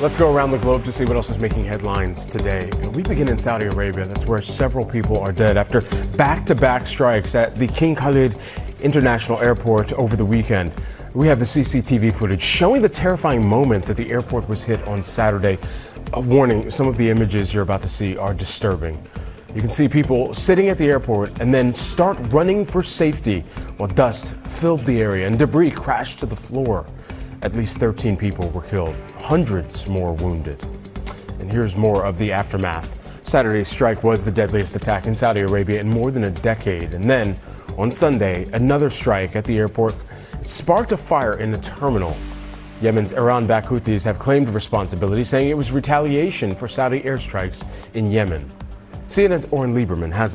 Let's go around the globe to see what else is making headlines today. We begin in Saudi Arabia. That's where several people are dead after back-to-back strikes at the King Khalid International Airport over the weekend. We have the CCTV footage showing the terrifying moment that the airport was hit on Saturday. A warning, some of the images you're about to see are disturbing. You can see people sitting at the airport and then start running for safety while dust filled the area and debris crashed to the floor. At least 13 people were killed, hundreds more wounded. And here's more of the aftermath. Saturday's strike was the deadliest attack in Saudi Arabia in more than a decade. And then on Sunday, another strike at the airport sparked a fire in a terminal. Yemen's Iran-backed Houthis have claimed responsibility, saying it was retaliation for Saudi airstrikes in Yemen. CNN's Oren Lieberman has